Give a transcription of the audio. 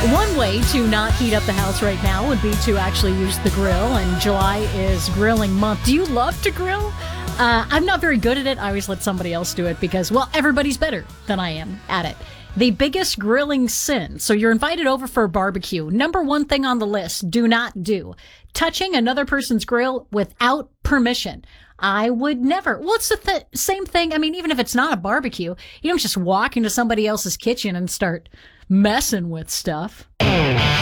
One way to not heat up the house right now would be to actually use the grill, and July is grilling month. Do you love to grill? I'm not very good at it. I always let somebody else do it because, well, everybody's better than I am at it. The biggest grilling sin. So you're invited over for a barbecue. Number one thing on the list, do not do. Touching another person's grill without permission. I would never. Well, it's the same thing. I mean, even if it's not a barbecue, you don't just walk into somebody else's kitchen and start messing with stuff.